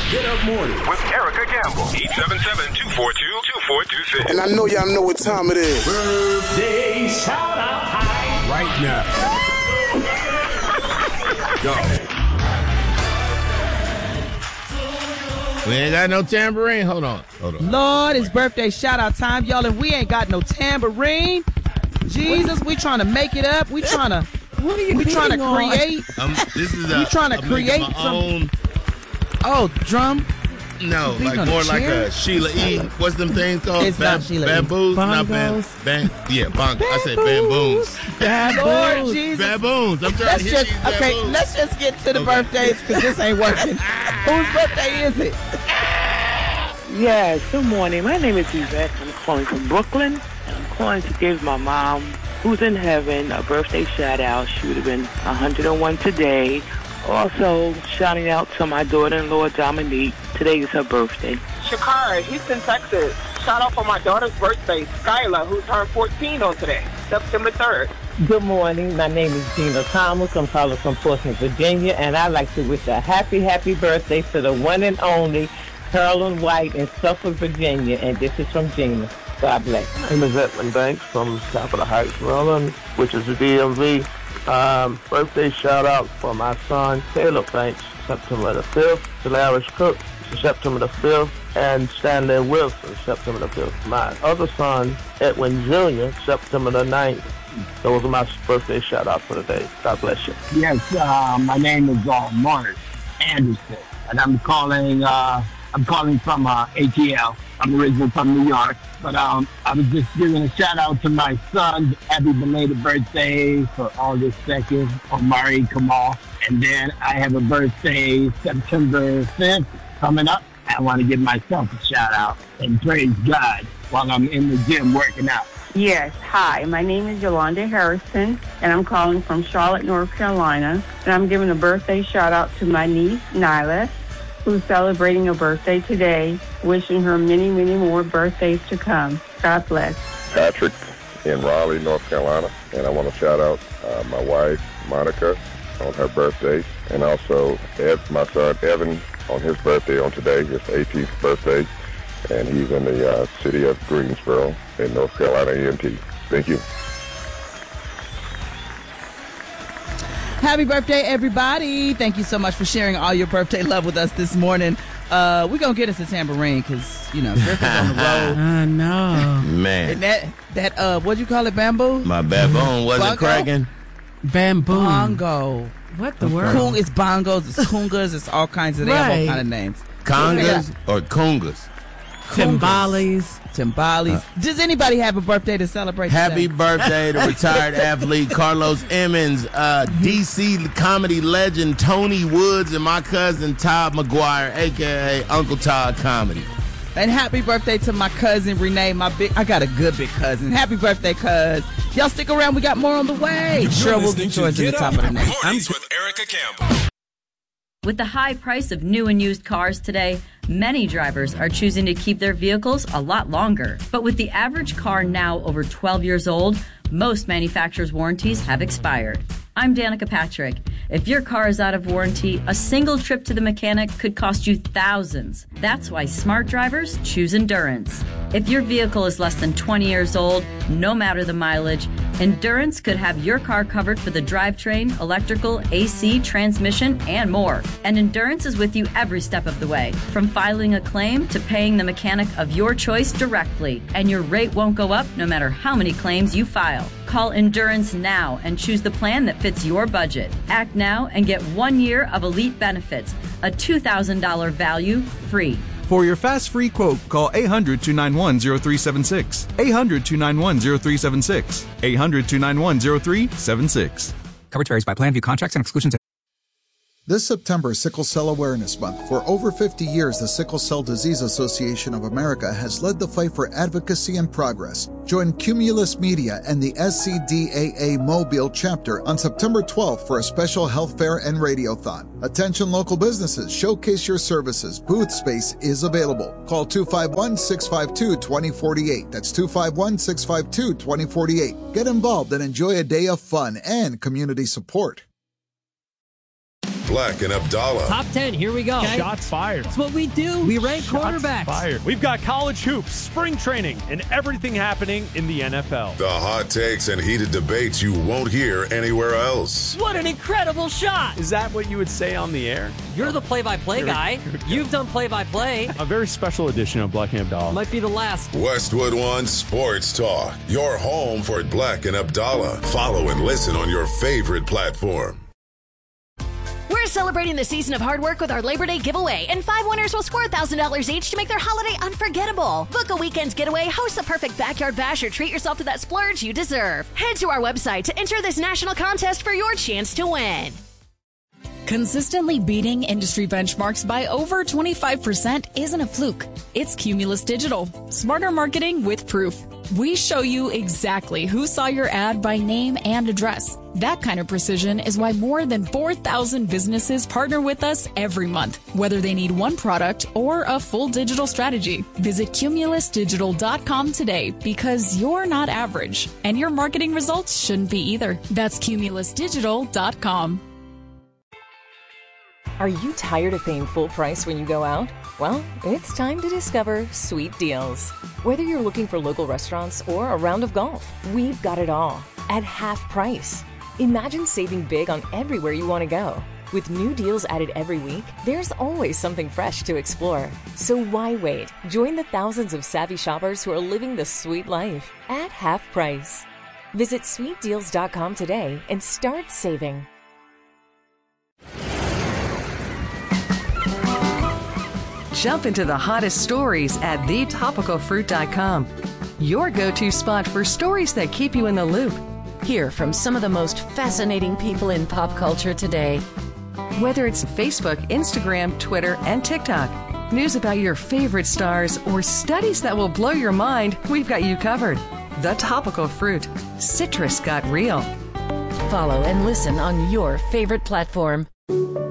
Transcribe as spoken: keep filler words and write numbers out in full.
Get Up Morning with Erica Gamble. eight seven seven, two four two, two four two six. And I know y'all know what time it is. Birthday shout out time. Right now. Go. We ain't got no tambourine. Hold on. Hold on. Lord, it's birthday shout out time, y'all, and we ain't got no tambourine. Jesus, we trying to make it up. We trying to What are you we trying to on? create. Um, this is a, We trying to I'm create making my some- own. Oh, drum. No, beating like on more a like chair? a Sheila E. What's them things called? It's not Sheila E. Bamboos, not bam, Bongos? bam. Yeah, bong. I said bamboos. Lord Jesus. Baboons. I'm trying Let's to hit just these okay. baboons. Let's just get to the Okay. birthdays because this ain't working. Whose birthday is it? Yes, good morning. My name is Yvette. I'm calling from Brooklyn. I'm calling to give my mom, who's in heaven, a birthday shout out. She would have been one hundred and one today. Also, shouting out to my daughter-in-law, Dominique. Today is her birthday. Shakara, Houston, Texas. Shout out for my daughter's birthday, Skyla, who turned fourteen on today, September third. Good morning. My name is Gina Thomas. I'm calling from Portsmouth, Virginia, and I'd like to wish a happy, happy birthday to the one and only Carolyn White in Suffolk, Virginia, and this is from Gina. God bless. My name is Edmund Banks from Capitol Heights, Maryland, which is the D M V. Um, birthday shout out for my son, Caleb Banks, September the fifth, Delarish Cook, September the fifth, and Stanley Wilson, September the fifth. My other son, Edwin Junior, September the ninth. Those are my birthday shout outs for the day. God bless you. Yes, uh, my name is uh, Morris Anderson, and I'm calling. Uh, I'm calling from uh, A T L. I'm originally from New York, but um, I was just giving a shout out to my son. Happy belated birthday for August second, Omari Kamal. And then I have a birthday September fifth coming up. I want to give myself a shout out and praise God while I'm in the gym working out. Yes, hi, my name is Yolanda Harrison, and I'm calling from Charlotte, North Carolina, and I'm giving a birthday shout out to my niece, Nyla, who's celebrating a birthday today, wishing her many, many more birthdays to come. God bless. Patrick in Raleigh, North Carolina, and I want to shout out uh, my wife, Monica, on her birthday, and also Ev, my son, Evan, on his birthday on today, his eighteenth birthday, and he's in the uh, city of Greensboro in North Carolina E M T. Thank you. Happy birthday, everybody. Thank you so much for sharing all your birthday love with us this morning. Uh, we're going to get us a tambourine because, you know, Griffith's on the road. I know. Man. And that, that uh, what'd you call it, bamboo? My baboon wasn't Bongo? cracking. Bamboo. Bongo. What the Okay. word? Kung, it's bongos, it's kungas, it's all kinds of, they have all Right. kind of names. Congas or kungas? Timbales. Timbales. Does anybody have a birthday to celebrate Happy today? birthday to retired athlete Carlos Emmons, uh, D C comedy legend Tony Woods, and my cousin Todd McGuire, a k a. Uncle Todd Comedy. And happy birthday to my cousin Renee, my big, I got a good big cousin. Happy birthday, cuz. Y'all stick around, we got more on the way. You're Sure, we'll listening get to yours in the Get top Up of the night. Mornings with Erica Campbell. With the high price of new and used cars today, many drivers are choosing to keep their vehicles a lot longer. But with the average car now over twelve years old, most manufacturers' warranties have expired. I'm Danica Patrick. If your car is out of warranty, a single trip to the mechanic could cost you thousands. That's why smart drivers choose Endurance. If your vehicle is less than twenty years old, no matter the mileage, Endurance could have your car covered for the drivetrain, electrical, A C, transmission, and more. And Endurance is with you every step of the way, from filing a claim to paying the mechanic of your choice directly. And your rate won't go up no matter how many claims you file. Call Endurance now and choose the plan that fits your budget. Act now and get one year of elite benefits, a two thousand dollars value free. For your fast free quote, call eight hundred, two nine one, zero three seven six. eight hundred, two nine one, zero three seven six. eight hundred, two nine one, zero three seven six. Coverage varies by plan. View contracts and exclusions. This September is Sickle Cell Awareness Month. For over fifty years, the Sickle Cell Disease Association of America has led the fight for advocacy and progress. Join Cumulus Media and the S C D A A Mobile chapter on September twelfth for a special health fair and radiothon. Attention local businesses, showcase your services. Booth space is available. Call two five one, six five two, two zero four eight. That's two five one, six five two, two zero four eight. Get involved and enjoy a day of fun and community support. Black and Abdallah. Top ten, here we go. Okay. Shots fired. That's what we do. We rank Shots quarterbacks. Fired. We've got college hoops, spring training, and everything happening in the N F L. The hot takes and heated debates you won't hear anywhere else. What an incredible shot. Is that what you would say on the air? You're the play-by-play guy. You've done play-by-play. A very special edition of Black and Abdallah. Might be the last. Westwood One Sports Talk. Your home for Black and Abdallah. Follow and listen on your favorite platform. We're celebrating the season of hard work with our Labor Day giveaway, and five winners will score one thousand dollars each to make their holiday unforgettable. Book a weekend getaway, host the perfect backyard bash, or treat yourself to that splurge you deserve. Head to our website to enter this national contest for your chance to win. Consistently beating industry benchmarks by over twenty-five percent isn't a fluke. It's Cumulus Digital. Smarter marketing with proof. We show you exactly who saw your ad by name and address. That kind of precision is why more than four thousand businesses partner with us every month, whether they need one product or a full digital strategy. Visit cumulus digital dot com today, because you're not average, and your marketing results shouldn't be either. That's cumulus digital dot com. Are you tired of paying full price when you go out? Well, it's time to discover Sweet Deals. Whether you're looking for local restaurants or a round of golf, we've got it all at half price. Imagine saving big on everywhere you want to go. With new deals added every week, there's always something fresh to explore. So why wait? Join the thousands of savvy shoppers who are living the sweet life at half price. Visit sweet deals dot com today and start saving. Jump into the hottest stories at the topical fruit dot com. Your go-to spot for stories that keep you in the loop. Hear from some of the most fascinating people in pop culture today. Whether it's Facebook, Instagram, Twitter, and TikTok, news about your favorite stars, or studies that will blow your mind, we've got you covered. The Topical Fruit. Citrus got real. Follow and listen on your favorite platform.